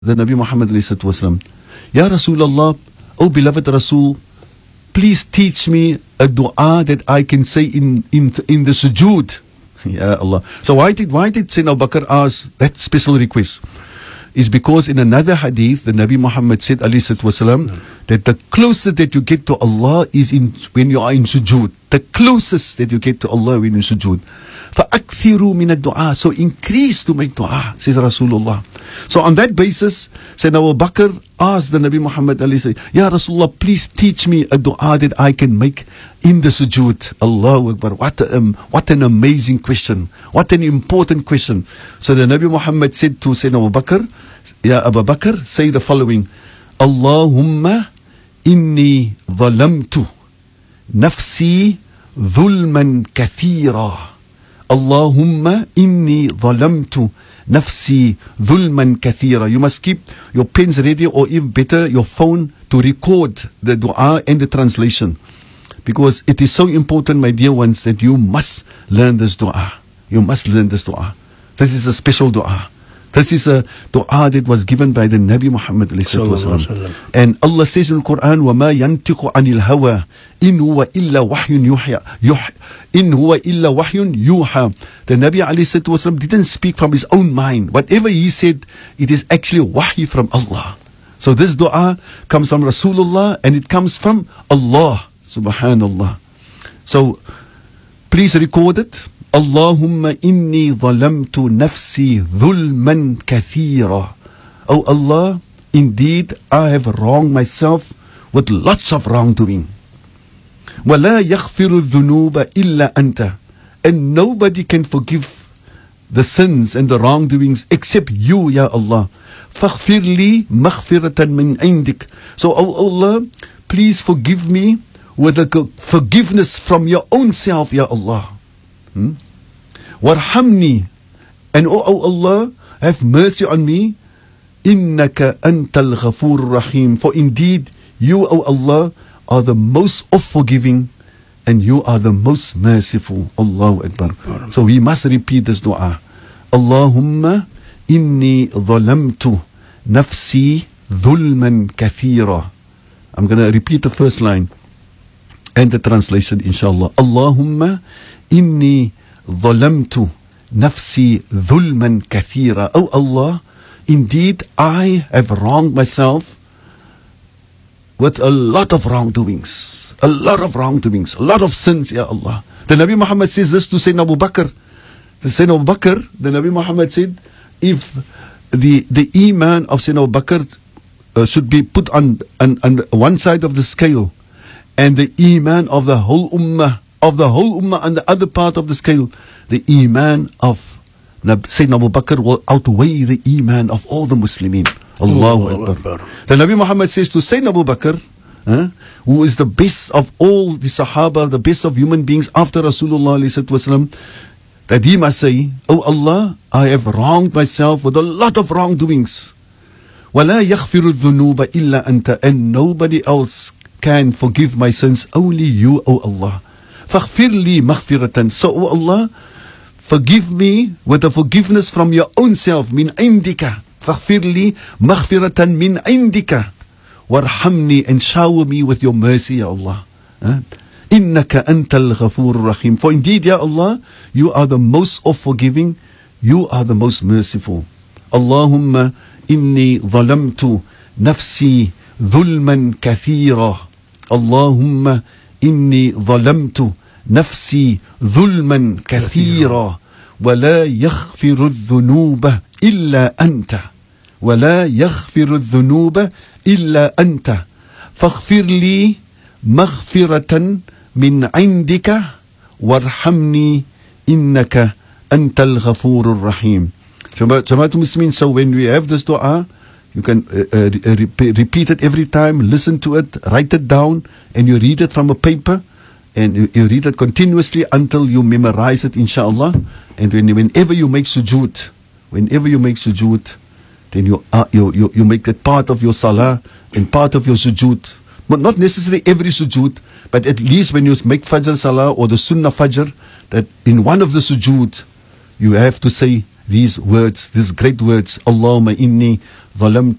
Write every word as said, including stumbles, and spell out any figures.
the Nabi Muhammad wasallam, Ya Rasulullah, O beloved Rasul, please teach me a dua that I can say in, in, in the sujood. Ya Allah. So why did, why did Sayyidina Abu Bakr ask that special request? Is because in another hadith, the Nabi Muhammad said, alayhi salatu wasalam, that the closest that you get to Allah is in when you are in sujood. The closest that you get to Allah when you sujood. فَأَكْثِرُوا مِنَ الدُّعَاء. So increase to make dua, says Rasulullah. So on that basis, Sayyidina Abu Bakr asked the Nabi Muhammad, alayhi salatu, Ya Rasulullah, please teach me a dua that I can make in the sujood. Allahu Akbar. What, a, um, what an amazing question. What an important question. So the Nabi Muhammad said to Sayyidina Abu Bakr, Ya Abu Bakr, say the following, Allahumma inni zalamtu nafsi dhulman kathira. Allahumma inni zalamtu nafsi dhulman kathira. You must keep your pens ready, or even better, your phone, to record the dua and the translation. Because it is so important, my dear ones, that you must learn this dua. You must learn this dua. This is a special dua. This is a dua that was given by the Nabi Muhammad. And Allah says in the Quran, وَمَا يَنْتِقُ عَنِ الْهَوَىٰ إِنْ هُوَ إِلَّا وَحْيٌ يُوحَىٰ إِنْ هُوَ إِلَّا وَحْيٌ يُوحَىٰ. The Nabi ﷺ didn't speak from his own mind. Whatever he said, it is actually wahy from Allah. So this dua comes from Rasulullah, and it comes from Allah. Subhanallah. So please record it. Allahumma inni zalamtu nafsi dhulman kathira. Oh Allah, indeed I have wronged myself with lots of wrongdoing. وَلَا يَغْفِرُ الذُّنُوبَ إِلَّا أَنْتَ. And nobody can forgive the sins and the wrongdoings except you, Ya Allah. فَاغْفِرْ لِي مَغْفِرَةً مِنْ عِنْدِكَ. So, oh Allah, please forgive me with a forgiveness from your own self, Ya Allah. Hmm? Warhamni, and oh, oh Allah, have mercy on me. Innaka antal ghafur rahim. For indeed, you, O Allah, are the most of forgiving, and you are the most merciful. Allahu Akbar. So we must repeat this dua. Allahumma inni dhalamtu nafsi dhulman kathira. I'm going to repeat the first line and the translation, inshallah. Allahumma inni dhalamtu nafsi dhulman kathira. Oh Allah, indeed I have wronged myself with a lot of wrongdoings. A lot of wrongdoings. A lot of sins, Ya Allah. The Nabi Muhammad says this to Sayyidina Abu Bakr. The Sayyidina Abu Bakr, the Nabi Muhammad said, if the, the iman of Sayyidina Abu Bakr uh, should be put on, on, on one side of the scale, and the iman of the whole ummah, of the whole ummah on the other part of the scale, the iman of Sayyidina Abu Bakr will outweigh the iman of all the Muslimin. Allahu Akbar. The Nabi Muhammad says to Sayyidina Abu Bakr, huh, who is the best of all the Sahaba, the best of human beings after Rasulullah ﷺ, that he must say, Oh Allah, I have wronged myself with a lot of wrongdoings. وَلَا يَغْفِرُ الذُّنُوبَ إِلَّا أَنْتَ. And nobody else can forgive my sins, only you, O Allah. فَاغْفِرْ لِي مَغْفِرَةً. So, O Allah, forgive me with a forgiveness from your own self. Min indika. فَاغْفِرْ لِي مَغْفِرَةً min indika. وَارْحَمْنِي, and shower me with your mercy, Ya Allah. إِنَّكَ أَنْتَ الْغَفُورُ الرَّحِيمُ. For indeed, Ya Allah, you are the most of forgiving, you are the most merciful. Allahumma inni zalamtu nafsi dhulman kathira. Allahumma inni zalamtu nafsi dhulman kathira. ولا يغفر الذنوب إلا أنت ولا يغفر الذنوب إلا أنت فاغفر لي مغفرة من عندك وارحمني إنك أنت الغفور الرحيم. Jamaatul Muslimin, so when we have this dua, you can uh, uh, re- repeat it every time, listen to it, write it down, and you read it from a paper, and you, you read it continuously until you memorize it, inshallah. And when, whenever you make sujood, whenever you make sujood, then you, uh, you, you, you make it part of your salah and part of your sujood. But not necessarily every sujood, but at least when you make Fajr Salah or the Sunnah Fajr, that in one of the sujood, you have to say, these words, these great words, Allahumma inni ظلمت